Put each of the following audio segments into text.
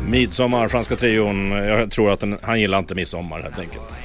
Midsommar, franska trion. Jag tror att han gillar inte midsommar helt enkelt.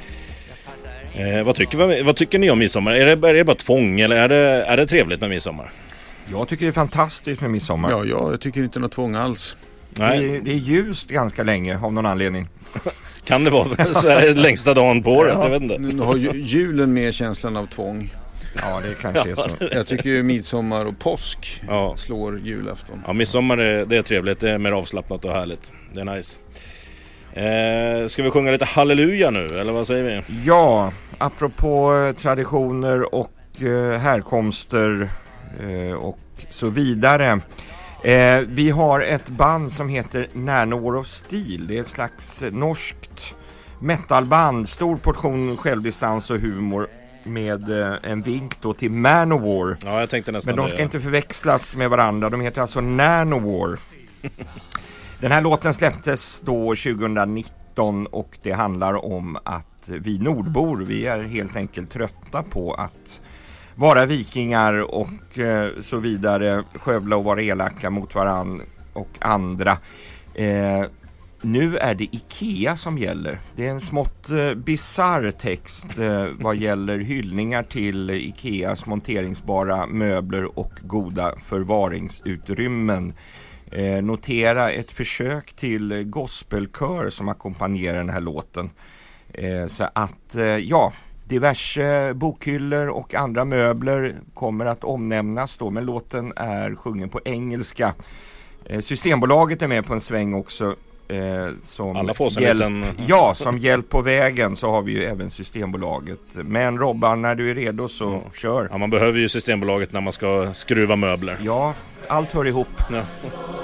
Vad tycker ni om midsommar? Är det bara tvång eller är det trevligt med midsommar? Jag tycker det är fantastiskt med midsommar. Ja, jag tycker inte något tvång alls. Nej. Det är ljust ganska länge av någon anledning. Kan det vara Sveriges längsta dagen på året? Jag vet inte. Nu har julen mer känslan av tvång. Ja, det kanske är så. Jag tycker ju midsommar och påsk slår julafton. Ja, midsommar det är trevligt. Det är mer avslappnat och härligt. Det är nice. Ska vi sjunga lite halleluja nu, eller vad säger vi? Ja, apropå traditioner och härkomster och så vidare. Vi har ett band som heter Nanowar of Steel. Det är ett slags norskt metalband. Stor portion självdistans och humor med en vink då till Manowar. Ja, jag tänkte nästan. Men de ska inte förväxlas med varandra. De heter alltså Nanowar. Den här låten släpptes då 2019 och det handlar om att vi nordbor, vi är helt enkelt trötta på att vara vikingar och så vidare, skövla och vara elaka mot varann och andra. Nu är det IKEA som gäller. Det är en smått bizarr text vad gäller hyllningar till IKEAs monteringsbara möbler och goda förvaringsutrymmen. Notera ett försök till gospelkör som ackompanjerar den här låten. Så att diverse bokhyllor och andra möbler kommer att omnämnas då, men låten är sjungen på engelska. Systembolaget är med på en sväng också. Som alla får som hjälp på vägen så har vi ju även Systembolaget. Men Robban, när du är redo så kör. Ja, man behöver ju Systembolaget när man ska skruva möbler. Ja, allt hör ihop. Ja.